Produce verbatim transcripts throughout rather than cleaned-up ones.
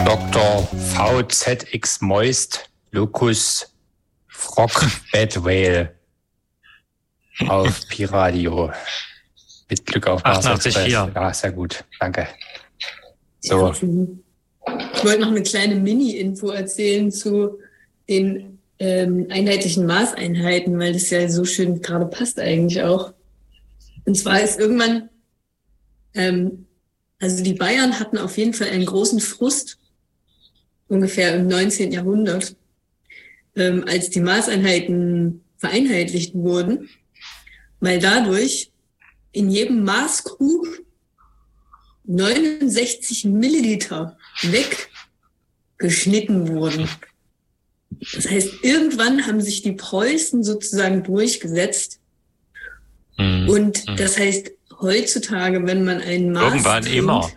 Doktor V Z X Moist Locus Frog Bad Whale auf Pi-Radio. Mit Glück auf Mars Express. Ja, sehr gut. Danke. So. Ich wollte noch eine kleine Mini-Info erzählen zu den ähm, einheitlichen Maßeinheiten, weil das ja so schön gerade passt eigentlich auch. Und zwar ist irgendwann, ähm, also die Bayern hatten auf jeden Fall einen großen Frust, ungefähr im neunzehnten Jahrhundert, ähm, als die Maßeinheiten vereinheitlicht wurden, weil dadurch in jedem Maßkrug neunundsechzig Milliliter weggeschnitten wurden. Das heißt, irgendwann haben sich die Preußen sozusagen durchgesetzt. Mhm. Und das heißt, heutzutage, wenn man einen Maß Irgendwann trinkt, immer.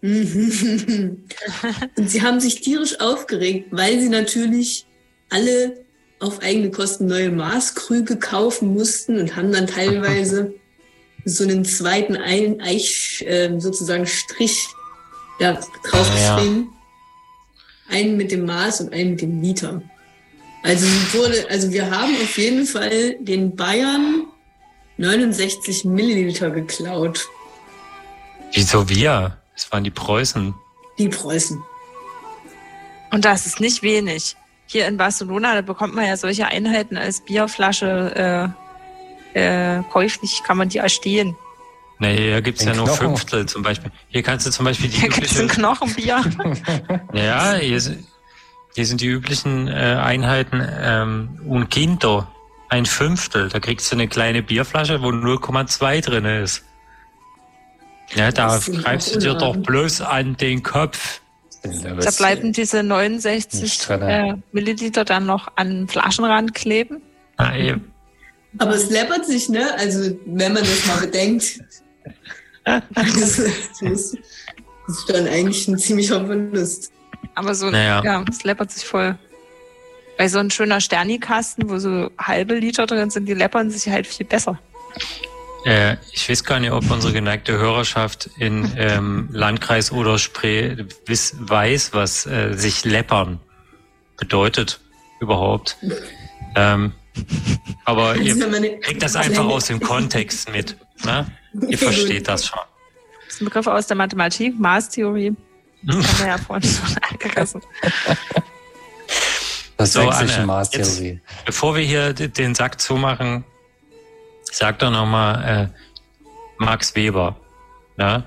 Und sie haben sich tierisch aufgeregt, weil sie natürlich alle auf eigene Kosten neue Maßkrüge kaufen mussten und haben dann teilweise so einen zweiten ein Eich, äh, sozusagen Strich da draufgeschrieben. Ja. Einen mit dem Maß und einen mit dem Liter. Also wurde, also wir haben auf jeden Fall den Bayern neunundsechzig Milliliter geklaut. Wieso wir? Das waren die Preußen. Die Preußen. Und das ist nicht wenig. Hier in Barcelona, da bekommt man ja solche Einheiten als Bierflasche äh, äh, käuflich, kann man die erstehen. Nee, hier gibt's ja nur Fünftel zum Beispiel. Hier kannst du zum Beispiel die hier übliche... Hier Knochenbier. Ja, hier, hier sind die üblichen äh, Einheiten ähm, un quinto, ein Fünftel. Da kriegst du eine kleine Bierflasche, wo null Komma zwei drin ist. Ja, da greifst du dir doch bloß an den Kopf. Da bleiben diese neunundsechzig äh, Milliliter dann noch an den Flaschenrand kleben. Ah, eben. Aber es läppert sich, ne? Also, wenn man das mal bedenkt. das, ist, das ist dann eigentlich ein ziemlicher Verlust. Aber so, naja. Ja, es läppert sich voll. Bei so ein schöner Sternikasten, wo so halbe Liter drin sind, die läppern sich halt viel besser. Äh, ich weiß gar nicht, ob unsere geneigte Hörerschaft in ähm, Landkreis Oder-Spree wiss, weiß, was äh, sich läppern bedeutet überhaupt. Ähm, aber also ihr kriegt das einfach aus dem Kontext mit. Ne? Ihr versteht das schon. Das ist ein Begriff aus der Mathematik, Maßtheorie. Das haben wir ja vorhin schon angerissen. Das ist so, Anne, Maßtheorie. Jetzt, bevor wir hier den Sack zumachen, sag doch nochmal äh, Max Weber. Ne?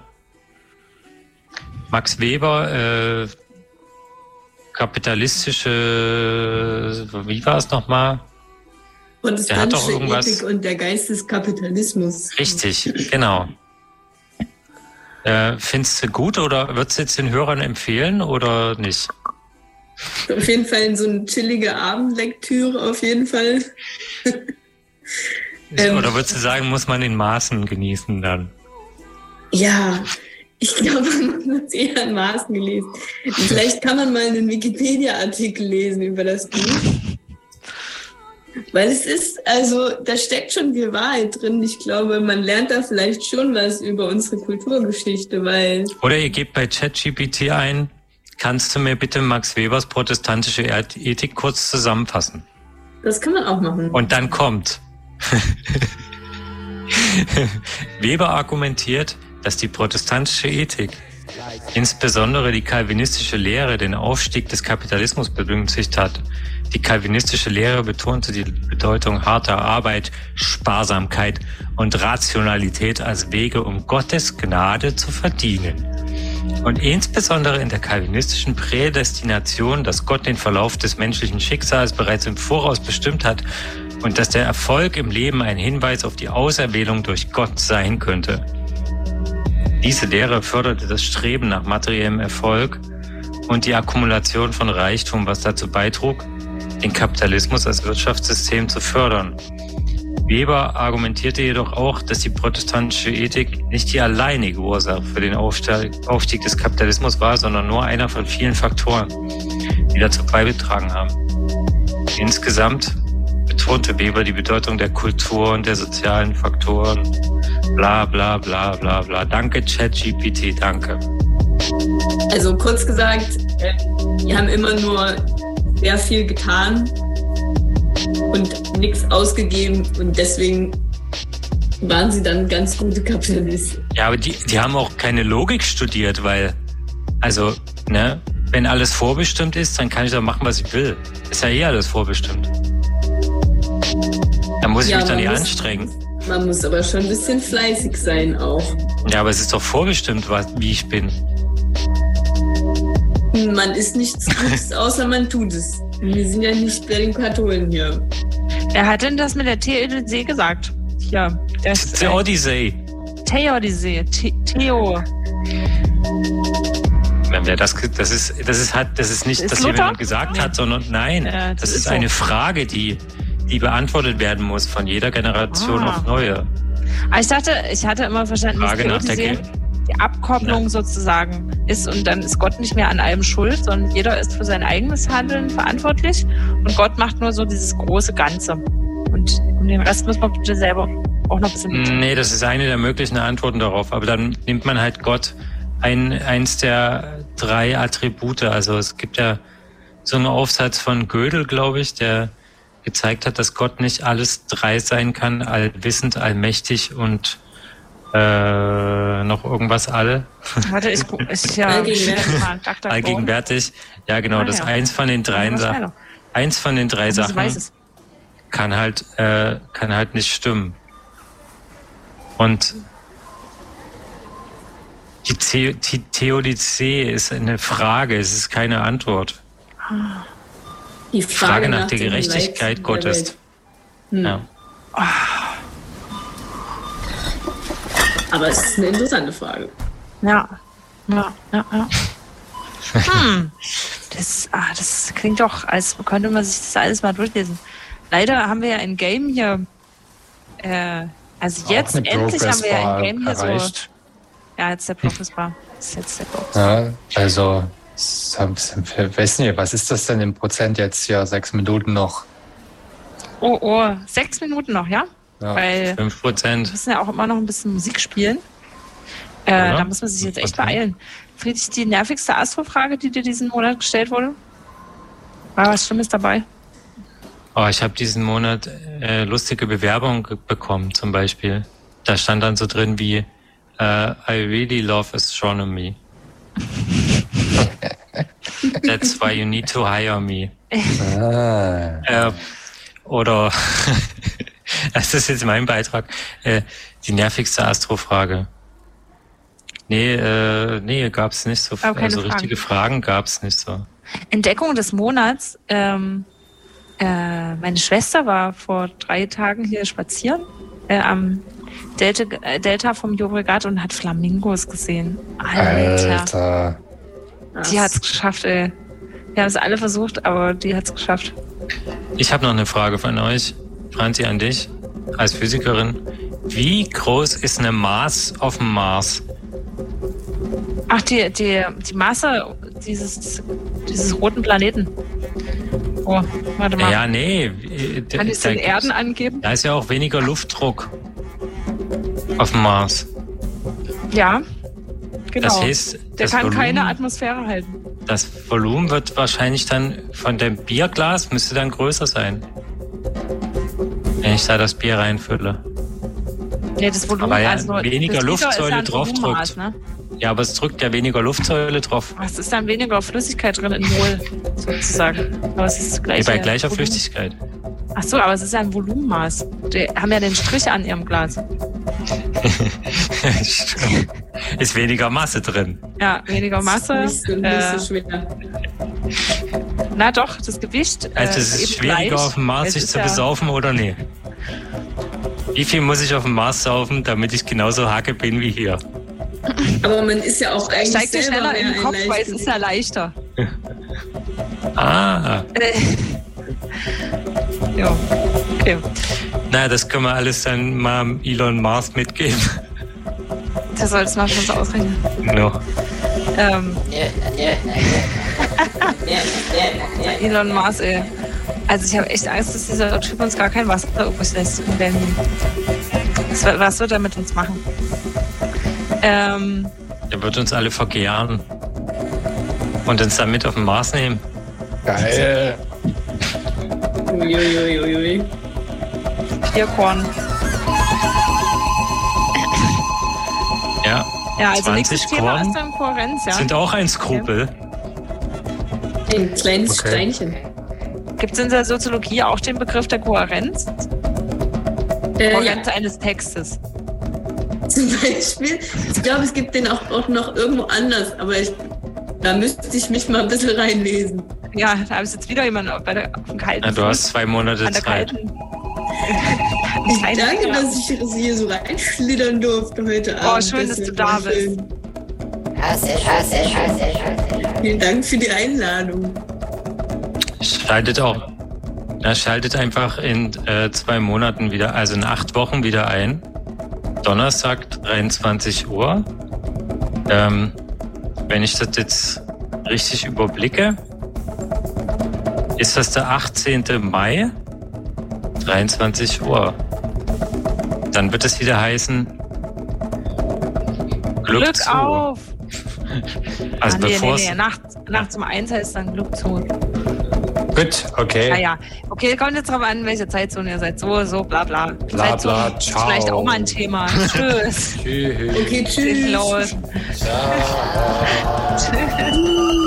Max Weber, äh, kapitalistische, wie war es nochmal? Und der hat doch irgendwas. Ethik und der Geist des Kapitalismus. Richtig, genau. Äh, findest du gut oder würdest du jetzt den Hörern empfehlen oder nicht? Auf jeden Fall so eine chillige Abendlektüre, auf jeden Fall. Oder würdest du sagen, muss man in Maßen genießen dann? Ja, ich glaube, man muss es eher in Maßen gelesen. Vielleicht kann man mal einen Wikipedia-Artikel lesen über das Buch. Weil es ist, also da steckt schon viel Wahrheit drin. Ich glaube, man lernt da vielleicht schon was über unsere Kulturgeschichte, weil... Oder ihr gebt bei ChatGPT ein, kannst du mir bitte Max Webers protestantische Ethik kurz zusammenfassen? Das kann man auch machen. Und dann kommt... Weber argumentiert, dass die protestantische Ethik, insbesondere die calvinistische Lehre, den Aufstieg des Kapitalismus begünstigt hat. Die calvinistische Lehre betonte die Bedeutung harter Arbeit, Sparsamkeit und Rationalität als Wege, um Gottes Gnade zu verdienen. Und insbesondere in der calvinistischen Prädestination, dass Gott den Verlauf des menschlichen Schicksals bereits im Voraus bestimmt hat und dass der Erfolg im Leben ein Hinweis auf die Auserwählung durch Gott sein könnte. Diese Lehre förderte das Streben nach materiellem Erfolg und die Akkumulation von Reichtum, was dazu beitrug, den Kapitalismus als Wirtschaftssystem zu fördern. Weber argumentierte jedoch auch, dass die protestantische Ethik nicht die alleinige Ursache für den Aufstieg des Kapitalismus war, sondern nur einer von vielen Faktoren, die dazu beigetragen haben. Insgesamt betonte Weber die Bedeutung der Kultur und der sozialen Faktoren. Bla bla bla bla bla. Danke ChatGPT, danke. Also kurz gesagt, äh, die haben immer nur sehr viel getan und nichts ausgegeben und deswegen waren sie dann ganz gute Kapitalisten. Ja, aber die, die haben auch keine Logik studiert, weil, also, ne, wenn alles vorbestimmt ist, dann kann ich doch machen, was ich will. Ist ja eh alles vorbestimmt. Da muss ich ja, mich dann nicht muss, anstrengen. Man muss aber schon ein bisschen fleißig sein auch. Ja, aber es ist doch vorbestimmt, was, wie ich bin. Man ist nichts Gutes, außer man tut es. Wir sind ja nicht bei den Katholen hier. Wer hat denn das mit der Theodizee gesagt? Ja, das Theodizee. Theodizee. Theo. Ja, das, das ist, das ist halt, das ist nicht, ist dass Luther? Jemand gesagt nee. hat, sondern nein, ja, das, das ist, ist eine so. Frage, die, die beantwortet werden muss von jeder Generation ah. auf neue. Aber ich dachte, ich hatte immer verstanden, dass Theodizee die Abkopplung ja. sozusagen ist und dann ist Gott nicht mehr an allem schuld, sondern jeder ist für sein eigenes Handeln verantwortlich und Gott macht nur so dieses große Ganze. Und um den Rest muss man bitte selber auch noch ein bisschen mit. Nee, das ist eine der möglichen Antworten darauf. Aber dann nimmt man halt Gott ein, eins der drei Attribute. Also es gibt ja so einen Aufsatz von Gödel, glaube ich, der gezeigt hat, dass Gott nicht alles drei sein kann, allwissend, allmächtig und äh, noch irgendwas alle. Warte, ich, ich ja allgegenwärtig. allgegenwärtig. Ja, genau, ah, das ja. eins von den drei Sachen. Eins von den drei Sachen kann halt, äh, kann halt nicht stimmen. Und die, The- die Theodizee ist eine Frage, es ist keine Antwort. Die Frage, Frage nach, nach der Gerechtigkeit der Gottes. Hm. Ja. Aber es ist eine interessante Frage. Ja, ja, ja, ja. Hm. Das, ah, das klingt doch, als könnte man sich das alles mal durchlesen. Leider haben wir ja ein Game hier. Äh, also jetzt endlich haben wir ja ein Game hier erreicht. so. Ja, jetzt der Progress Bar. Das ist jetzt der Progress Bar. Ja, also, ich weiß nicht, was ist das denn im Prozent jetzt hier? Sechs Minuten noch. Oh, oh, sechs Minuten noch, ja? Ja. Weil fünf Prozent. Wir müssen ja auch immer noch ein bisschen Musik spielen. Äh, da muss man sich jetzt echt beeilen. Friedrich, die nervigste Astro-Frage, die dir diesen Monat gestellt wurde? War was Schlimmes dabei? Oh, ich habe diesen Monat äh, lustige Bewerbungen ge- bekommen, zum Beispiel. Da stand dann so drin wie uh, I really love astronomy. That's why you need to hire me. Ah. Äh, oder, das ist jetzt mein Beitrag, äh, die nervigste Astrofrage. Nee, äh, nee, gab's nicht so. Also richtige Fragen gab's nicht so. Entdeckung des Monats. Ähm, äh, meine Schwester war vor drei Tagen hier spazieren äh, am Delta, äh, Delta vom Llobregat und hat Flamingos gesehen. Alter. Alter. Die hat's geschafft, ey. Wir haben es alle versucht, aber die hat's geschafft. Ich habe noch eine Frage von euch, Franzi, an dich als Physikerin. Wie groß ist eine Maß auf dem Mars? Ach, die, die, die Masse dieses, dieses roten Planeten. Oh, warte mal. Ja, nee. Kann ich den Erden angeben? Da ist ja auch weniger Luftdruck auf dem Mars. Ja, genau. Das heißt, der das kann Volumen, keine Atmosphäre halten. Das Volumen wird wahrscheinlich dann von dem Bierglas müsste dann größer sein. Wenn ich da das Bier reinfülle. Ja, das Volumen, aber ja, also weniger Luftsäule ja drauf drückt. Ne? Ja, aber es drückt ja weniger Luftsäule drauf. Es ist dann weniger Flüssigkeit drin in Mol, sozusagen. Aber es ist gleich. Bei gleicher Volumen. Flüssigkeit. Ach so, aber es ist ja ein Volumenmaß. Die haben ja den Strich an ihrem Glas. Ist weniger Masse drin. Ja, weniger Masse. Nicht so, nicht so schwer. Na doch, das Gewicht. Also es ist, ist schwieriger gleich. Auf dem Mars sich zu ja besaufen oder nee? Wie viel muss ich auf dem Mars saufen, damit ich genauso hacke bin wie hier? Aber man ist ja auch eigentlich steigt dir schneller in den Kopf, weil es ist ja leichter. Ah. Ja, okay. Na, das können wir alles dann mal Elon Musk mitgeben. Der soll es mal schon so ausrechnen. No. Ähm. Elon Musk, ey. Also ich habe echt Angst, dass dieser Typ uns gar kein Wasser übrig lässt in Berlin. Was, was wird er mit uns machen? Ähm. Er wird uns alle vergären. Und uns dann mit auf den Mars nehmen. Geil. Uiuiuiui. Bierkorn. Ja. Ja, also zwanzig nächstes Thema Korn ist dann Kohärenz, ja. sind auch ein Skrupel. Ein kleines Okay. Steinchen. Gibt es in der Soziologie auch den Begriff der Kohärenz? Äh, ja, Kohärenz eines Textes. zum Beispiel. Ich glaube, es gibt den auch, auch noch irgendwo anders, aber ich, da müsste ich mich mal ein bisschen reinlesen. Ja, da habe ich jetzt wieder jemanden bei der, auf dem kalten Ja, du hast Fuß, zwei Monate an der Zeit. kalten. Ich Kleine danke, Finger. dass ich hier so reinschlittern durfte heute Oh, Abend. schön, Das dass du war da bist. schön. Vielen Dank für die Einladung. Schaltet auch. Ja, schaltet einfach in äh, zwei Monaten wieder, also in acht Wochen wieder ein. Donnerstag, dreiundzwanzig Uhr. Ähm, wenn ich das jetzt richtig überblicke, ist das der achtzehnten Mai, dreiundzwanzig Uhr. Dann wird es wieder heißen Glück, Glück zu. auf! Also ah, nee, bevor nee, nee. Nacht, nachts um eins heißt dann Glück zu. Gut, okay. Naja, okay, kommt jetzt drauf an, welche Zeitzone ihr seid. So, so, bla, bla. Bla, Zeitzone bla, ist ciao. vielleicht auch mal ein Thema. Tschüss. Tschüss. Okay, Geht tschüss. los. Ciao. Tschüss.